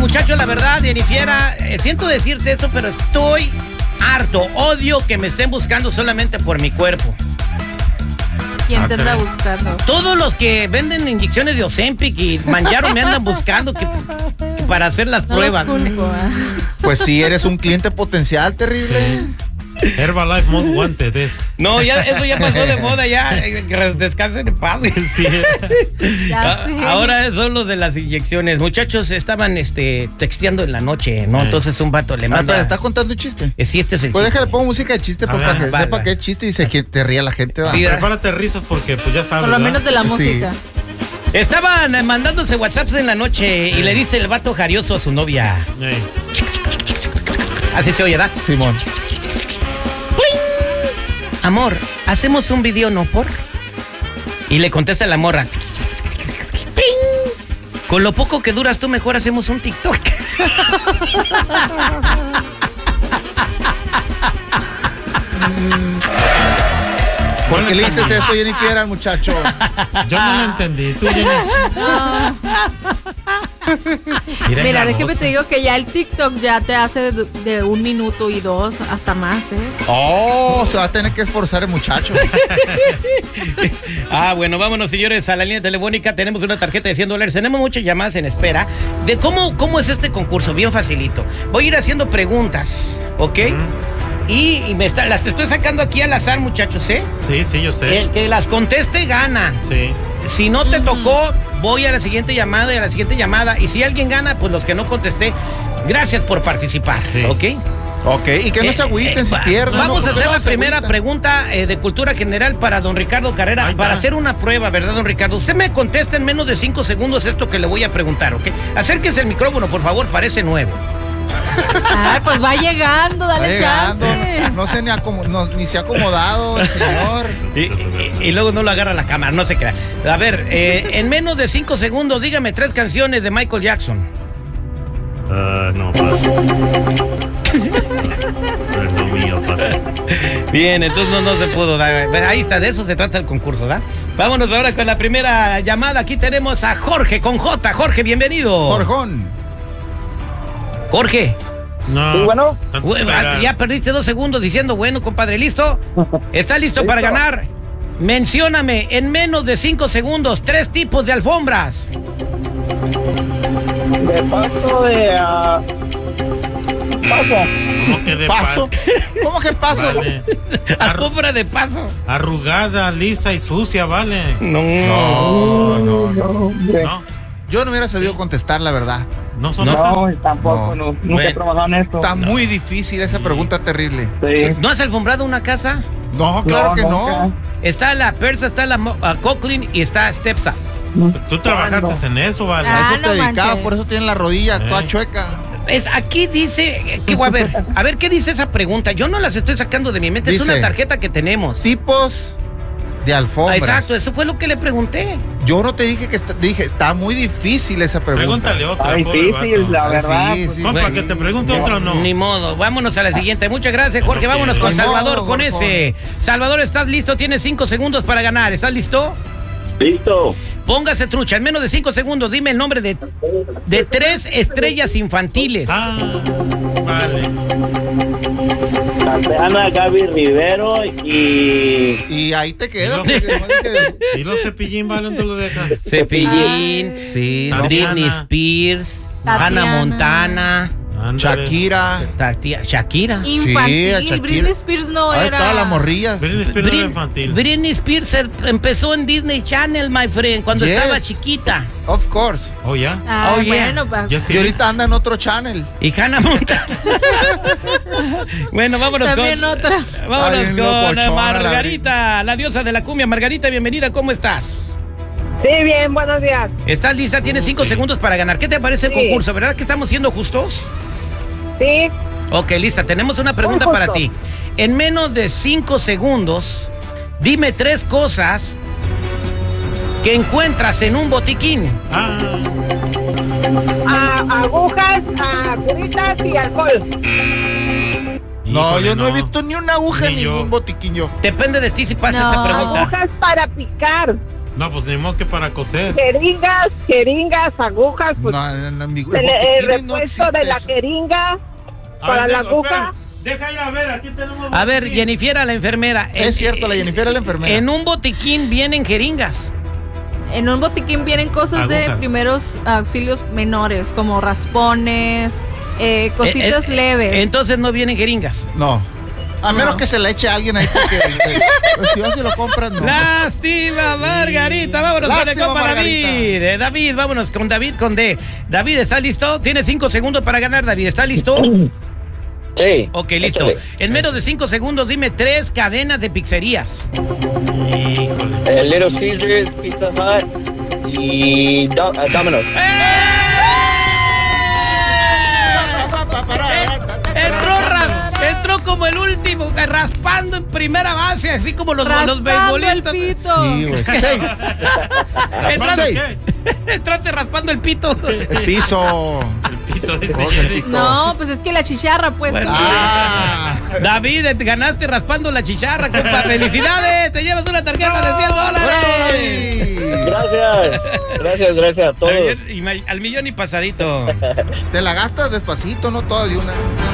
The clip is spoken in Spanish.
muchachos, la verdad, Jennifer, siento decirte esto, pero estoy harto. Odio que me estén buscando solamente por mi cuerpo. ¿Quién te anda buscando? Todos los que venden inyecciones de Ozempic y Manjaro me andan buscando que para hacer las pruebas. Los culpo, Pues sí, eres un cliente potencial, terrible. Sí. Herbalife Most Wanted es. No, ya, eso ya pasó de moda, ya. Descansen en paz. Sí. Ya sé. Ahora son los de las inyecciones. Muchachos, estaban texteando en la noche, ¿no? Entonces un vato le manda. Pero está contando un chiste. Sí, este es el Pues chiste. déjale, pongo música de chiste para que sepa que es chiste y que te ría la gente. Sí, prepárate risas porque pues ya sabes. Por lo menos de la música. Estaban mandándose WhatsApps en la noche y le dice el vato jarioso a su novia. Así se oye, ¿verdad? Simón. Amor, hacemos un video, ¿no, por? Y le contesta la morra. Con lo poco que duras tú, mejor hacemos un TikTok. ¿Por qué le dices eso, Jennifer, al muchacho? Yo no lo entendí. ¿Tú, Jenny? No. Mira, déjame te digo que ya el TikTok ya te hace de 1 minuto y 2 hasta más, ¿eh? Oh, se va a tener que esforzar el muchacho. Bueno, vámonos, señores, a la línea telefónica. Tenemos una tarjeta de $100. Tenemos muchas llamadas en espera. De cómo es este concurso, bien facilito. Voy a ir haciendo preguntas, ¿ok? Y las estoy sacando aquí al azar, muchachos, ¿eh? Sí, yo sé. El que las conteste gana. Sí. Si no te tocó, voy a la siguiente llamada y a la siguiente llamada. Y si alguien gana, pues los que no contesté, gracias por participar, Sí. ¿ok? Ok, y que no se agüiten si pierden. Vamos a hacer no la se primera agüiten. pregunta de cultura general para don Ricardo Carrera, para hacer una prueba, ¿verdad, don Ricardo? Usted me contesta en menos de 5 segundos esto que le voy a preguntar, ¿ok? Acérquese el micrófono, por favor, parece nuevo. Ay, pues va llegando, dale chance. No se ni se ha acomodado, señor. Y luego no lo agarra la cámara, no se crea. A ver, en menos de 5 segundos, dígame 3 canciones de Michael Jackson. No, paso. No mío, paso. Bien, entonces no se pudo dar. Ahí está, de eso se trata el concurso, ¿verdad? Vámonos ahora con la primera llamada. Aquí tenemos a Jorge con J. Jorge, bienvenido. Jorge. No. Sí, bueno. Ya perdiste 2 segundos diciendo, bueno, compadre, ¿listo? ¿Estás listo para ganar? Mencióname en menos de 5 segundos 3 tipos de alfombras. De paso de... paso. ¿Cómo que de ¿Paso? ¿Cómo que paso? Vale. Alfombra de paso. Arrugada, lisa y sucia, vale. No. No. Yo no hubiera sabido contestar, la verdad. No son No, esas. tampoco, No. nunca he trabajado en esto. Está muy difícil esa pregunta terrible. Sí. ¿No has alfombrado una casa? No, claro que nunca. no. Está la Persa, está la Coughlin y está Stepsa. Tú trabajaste en eso, vale. Ah, A eso te no dedicaba, manches. por eso tienen la rodilla toda chueca. Aquí dice que a ver qué dice esa pregunta. Yo no las estoy sacando de mi mente, es Dice, una tarjeta que tenemos. Tipos de alfombras. Exacto, eso fue lo que le pregunté. Yo no te dije dije, está muy difícil esa pregunta. Pregúntale otra, Está pobre difícil, vato. la verdad. Difícil, Compa, güey. que te pregunte otra o no. Ni modo, vámonos a la siguiente. Muchas gracias, Jorge. No Vámonos con quiero. Salvador, Ni modo, con Jorge. ese. Salvador, ¿estás listo? Tienes 5 segundos para ganar. ¿Estás listo? Listo. Póngase trucha. En menos de 5 segundos, dime el nombre de 3 estrellas infantiles. Vale. Ana, Gaby Rivero Y ahí te quedas. No. porque no dije- ¿Y los Cepillín, vale? ¿Dónde lo dejas? Cepillín, Sí, no. Tatiana. Britney Spears, Tatiana. Hannah Montana, Ándale. Shakira. Shakira. Infantil, a Shakira. Britney Spears no Ahí era. estaba la morrilla. Britney Spears no era infantil. Britney Spears empezó en Disney Channel, my friend, cuando Yes. estaba chiquita. Of course. Oh, ya. Ah, Oh, yeah. bueno, pa. Ya sí. Y ahorita anda en otro channel. Y Hannah Montana. Bueno, vámonos También con... otra. Vámonos Ay, bien con locochona, Margarita, la diosa de la cumbia. Margarita, bienvenida, ¿cómo estás? Sí, bien, buenos días. ¿Estás lista? Tienes 5 sí. segundos para ganar. ¿Qué te parece el Sí. concurso? ¿Verdad que estamos siendo justos? Sí. Ok, lista. Tenemos una pregunta Muy para justo. ti. En menos de 5 segundos, dime 3 cosas que encuentras en un botiquín. Agujas, curitas y alcohol. No, Híjole, yo no he visto ni una aguja en Ni yo. ningún botiquín yo. Depende de ti si pasa No. esta pregunta. Agujas para picar. No, pues ni modo que para coser. Jeringas, agujas, pues el repuesto de la jeringa para la aguja. Deja ir a ver, aquí tenemos. A ver, Jennifer, la enfermera. Es cierto, la Jennifer es la enfermera. En un botiquín vienen jeringas. En un botiquín vienen cosas de Agujas. primeros auxilios menores, como raspones, cositas leves. Entonces no vienen jeringas. No. A menos que se le eche a alguien ahí porque si vas y lo compras, no. Lástima, Margarita. Vámonos con el Lástima, compa Margarita. David. David, vámonos con David con D. David, ¿está listo? Tiene 5 segundos para ganar, David. ¿Está listo? Sí. Ok, listo. Échale. En menos de 5 segundos, dime 3 cadenas de pizzerías. Híjole. Little Caesars, Pizza Hut y Domino's. Entró como el último, raspando en primera base, así como los Raspando beisbolistas. el pito. Sí, güey. Safe. Entraste, entraste raspando el pito. El piso. El pito de Oh, ese. el pito. No, pues es que la chicharra, pues. Bueno, también. David, te ganaste raspando la chicharra, compa. ¡Felicidades! Te llevas una tarjeta de $100. ¡Ey! Gracias a todos. Al millón y pasadito. Te la gastas despacito, no toda de una.